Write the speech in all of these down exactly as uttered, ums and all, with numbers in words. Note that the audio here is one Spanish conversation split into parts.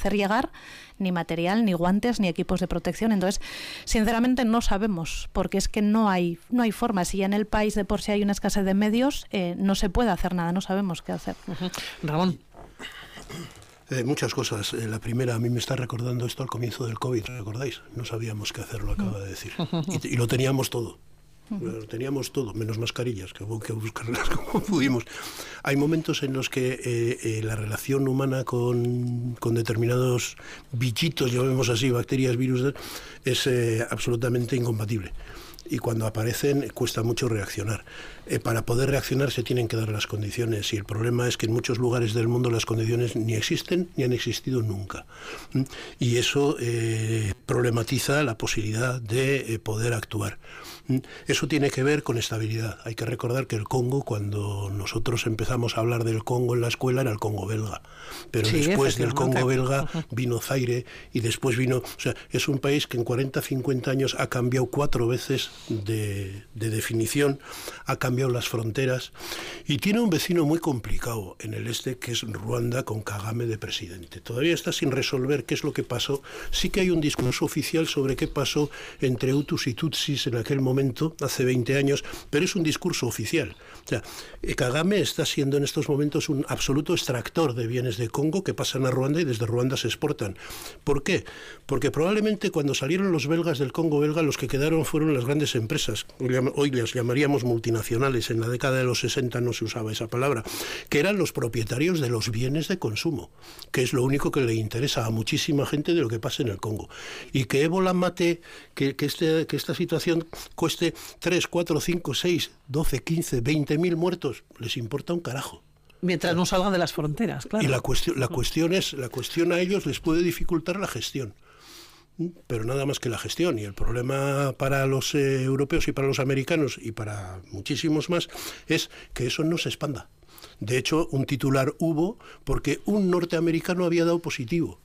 hacer llegar ni material, ni guantes, ni equipos de protección. Entonces, sinceramente no sabemos, porque es que no hay no hay forma. Si ya en el país de por sí hay una escasez de medios, eh, no se puede hacer nada, no sabemos qué hacer. Uh-huh. Ramón. Eh, muchas cosas. Eh, la primera, a mí me está recordando esto al comienzo del COVID, ¿recordáis? No sabíamos qué hacer, lo acaba de decir. Y, y lo teníamos todo. Uh-huh. Lo teníamos todo, menos mascarillas, que hubo que buscarlas como pudimos. Hay momentos en los que eh, eh, la relación humana con, con determinados bichitos, llamemos así, bacterias, virus, es eh, absolutamente incompatible. Y cuando aparecen cuesta mucho reaccionar. Eh, para poder reaccionar se tienen que dar las condiciones, y el problema es que en muchos lugares del mundo las condiciones ni existen ni han existido nunca. ¿Mm? Y eso eh, problematiza la posibilidad de eh, poder actuar. ¿Mm? Eso tiene que ver con estabilidad. Hay que recordar que el Congo, cuando nosotros empezamos a hablar del Congo en la escuela, era el Congo belga. Pero sí, después del Congo belga vino Zaire y después vino... O sea, es un país que en cuarenta, cincuenta años ha cambiado cuatro veces de, de definición, ha cambiado las fronteras y tiene un vecino muy complicado en el este, que es Ruanda, con Kagame de presidente. Todavía está sin resolver qué es lo que pasó. Sí que hay un discurso oficial sobre qué pasó entre Hutus y Tutsis en aquel momento, hace veinte años, pero es un discurso oficial. O sea, Kagame está siendo en estos momentos un absoluto extractor de bienes de Congo que pasan a Ruanda y desde Ruanda se exportan. ¿Por qué? Porque probablemente cuando salieron los belgas del Congo belga, los que quedaron fueron las grandes empresas, hoy las llamaríamos multinacionales, en la década de los sesenta no se usaba esa palabra, que eran los propietarios de los bienes de consumo, que es lo único que le interesa a muchísima gente de lo que pasa en el Congo. Y que ébola mate, que, que, este, que esta situación cueste tres, cuatro, cinco, seis, doce, quince, veinte mil muertos, les importa un carajo. Mientras no salgan de las fronteras, claro. Y la cuestión, la cuestión es, la cuestión a ellos les puede dificultar la gestión, pero nada más que la gestión. Y el problema para los eh, europeos y para los americanos y para muchísimos más es que eso no se expanda. De hecho, un titular hubo porque un norteamericano había dado positivo.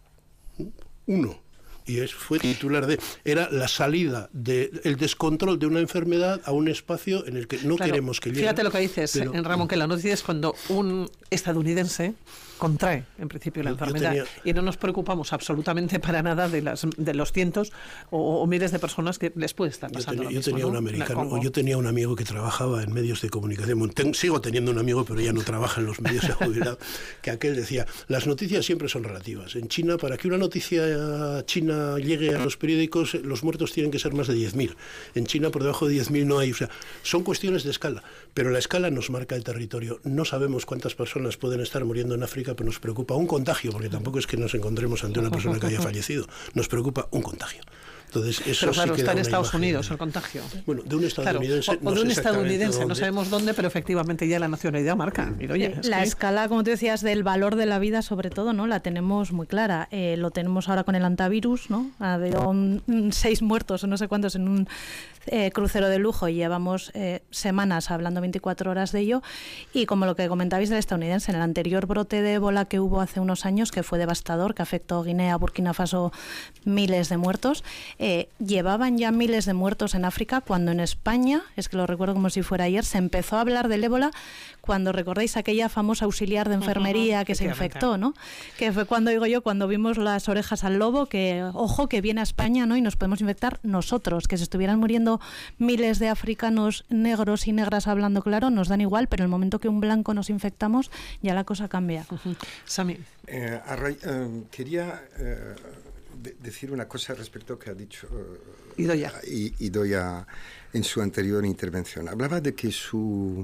Uno. Y es, fue titular de... Era la salida del descontrol de una enfermedad a un espacio en el que no claro, queremos que llegue. Fíjate lo que dices, pero, Ramón, que la noticia es cuando un estadounidense contrae, en principio, la enfermedad tenía, y no nos preocupamos absolutamente para nada de, las, de los cientos o, o miles de personas que les puede estar pasando. Yo tenía, yo mismo, tenía ¿no? un americano, o yo tenía un amigo que trabajaba en medios de comunicación. Ten, sigo teniendo un amigo, pero ya no trabaja en los medios, se ha jubilado, que aquel decía, las noticias siempre son relativas. En China, para que una noticia china llegue a los periódicos, los muertos tienen que ser más de diez mil. En China, por debajo de diez mil no hay. O sea, son cuestiones de escala, pero la escala nos marca el territorio. No sabemos cuántas personas pueden estar muriendo en África, pero nos preocupa un contagio, porque tampoco es que nos encontremos ante una persona que haya fallecido. Nos preocupa un contagio. Entonces, eso pero claro, sí está en Estados imagen, Unidos el contagio. Bueno, de un estadounidense. Claro, o, o de un estadounidense, no sabemos dónde, pero efectivamente ya la nacionalidad marca. Mira, oye, es la que... escala, como tú decías, del valor de la vida, sobre todo, ¿no? La tenemos muy clara. Eh, lo tenemos ahora con el antivirus, ¿no? Ha habido un, un, seis muertos o no sé cuántos en un eh, crucero de lujo y llevamos eh, semanas hablando veinticuatro horas de ello. Y como lo que comentabais del estadounidense, en el anterior brote de ébola que hubo hace unos años, que fue devastador, que afectó a Guinea, Burkina Faso, miles de muertos, eh, llevaba ya miles de muertos en África, cuando en España, es que lo recuerdo como si fuera ayer, se empezó a hablar del ébola cuando recordáis aquella famosa auxiliar de enfermería uh-huh, que se infectó, ¿no? Que fue cuando, digo yo, cuando vimos las orejas al lobo, que ojo, que viene a España, ¿no? Y nos podemos infectar nosotros, que se estuvieran muriendo miles de africanos negros y negras hablando claro, nos dan igual, pero en el momento que un blanco nos infectamos, ya la cosa cambia. Uh-huh. Sami. Eh, arra- eh, quería... Eh, De decir una cosa respecto a lo que ha dicho uh, Idoia. Idoia en su anterior intervención. Hablaba de que su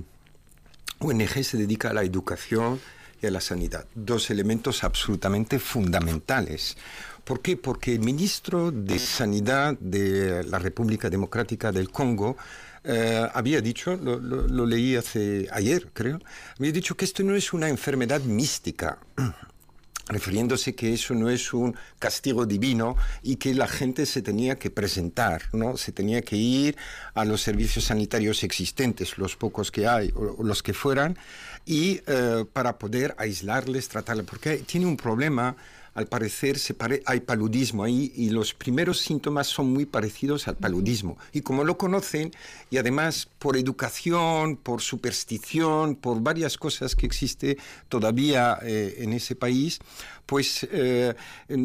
O N G se dedica a la educación y a la sanidad, dos elementos absolutamente fundamentales. ¿Por qué? Porque el ministro de Sanidad de la República Democrática del Congo eh, había dicho, lo, lo, lo leí hace ayer creo, había dicho que esto no es una enfermedad mística, refiriéndose que eso no es un castigo divino y que la gente se tenía que presentar, ¿no? Se tenía que ir a los servicios sanitarios existentes, los pocos que hay o, o los que fueran, y eh, para poder aislarles, tratarles, porque tiene un problema. Al parecer se pare, hay paludismo ahí y los primeros síntomas son muy parecidos al paludismo. Y como lo conocen, y además por educación, por superstición, por varias cosas que existe todavía eh, en ese país, pues eh,